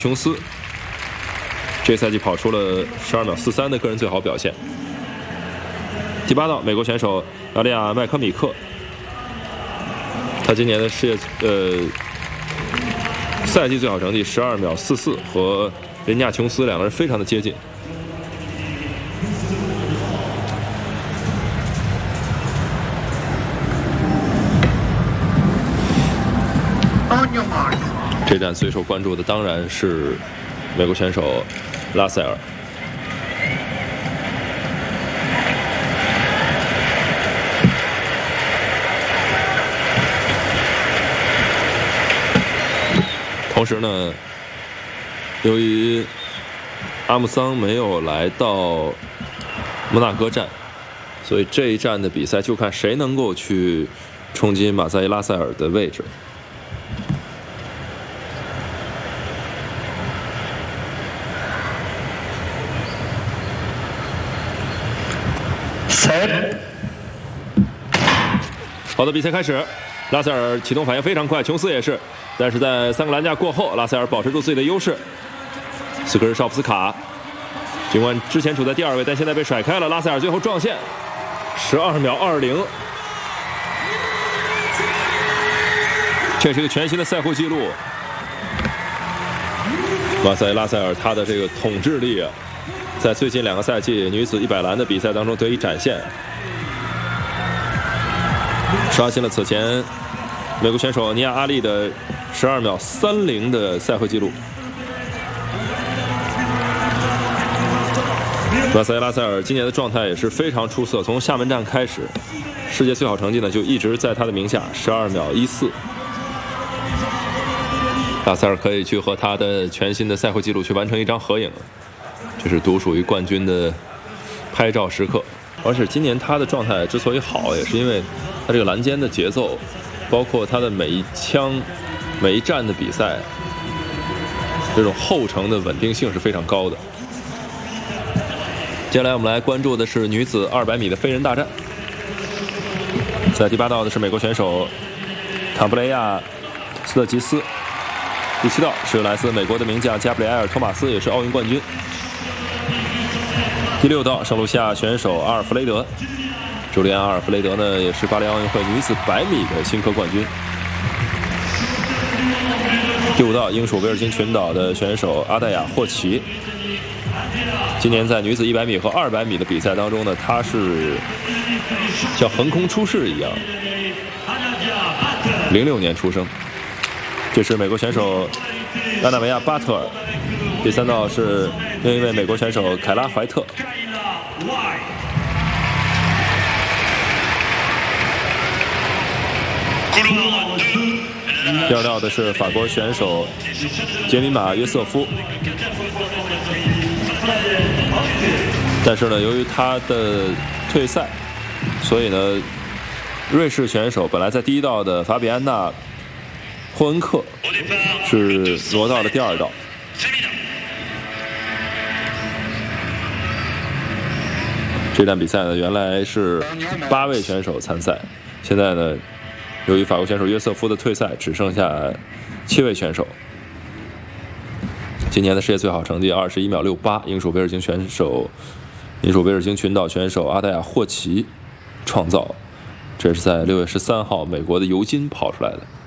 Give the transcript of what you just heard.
琼斯这赛季跑出了12秒43的个人最好表现。第8道，美国选手阿利亚麦科米克，他今年的世界赛季最好成绩12秒44，和任尼亚琼斯两个人非常的接近。这站最受关注的当然是美国选手拉塞尔。同时呢，由于阿姆桑没有来到摩纳哥站，所以这一站的比赛就看谁能够去冲击马塞伊拉塞尔的位置。好的，比赛开始，拉塞尔启动反应非常快，琼斯也是，但是在3个栏架过后，拉塞尔保持住自己的优势。斯科日绍夫斯卡，尽管之前处在第2位，但现在被甩开了。拉塞尔最后撞线，12秒20，这是一个全新的赛后纪录。马塞拉塞尔他的这个统治力啊，在最近2个赛季女子100栏的比赛当中得以展现，刷新了此前美国选手尼亚阿利的12秒30的赛会纪录。马塞拉塞尔今年的状态也是非常出色，从厦门站开始，世界最好成绩呢就一直在他的名下，12秒14。拉塞尔可以去和他的全新的赛会纪录去完成一张合影，这是独属于冠军的拍照时刻。而且今年他的状态之所以好，也是因为他这个栏间的节奏，包括他的每一枪、每一站的比赛，这种后程的稳定性是非常高的。接下来我们来关注的是女子200米的飞人大战。在第8道的是美国选手坎布雷亚斯特吉斯，第7道是来自美国的名将加布里埃尔托马斯，也是奥运冠军。第6道，圣卢西亚选手阿尔弗雷德，朱利安·阿尔弗雷德呢，也是巴黎奥运会女子100米的新科冠军。第5道，英属威尔金群岛的选手阿黛亚·霍奇，今年在女子100米和200米的比赛当中呢，她是像横空出世一样，06年出生。这是美国选手安娜梅亚·巴特尔。第3道是另一位美国选手凯拉·怀特。第2道的是法国选手杰米玛·约瑟夫，但是呢，由于他的退赛，所以呢，瑞士选手本来在第1道的法比安娜·霍恩克是挪到了第2道。这站比赛呢，原来是8位选手参赛，现在呢，由于法国选手约瑟夫的退赛，只剩下7位选手。今年的世界最好成绩21秒68，英属威尔金群岛选手阿黛亚·霍奇创造，这是在6月13号美国的尤金跑出来的。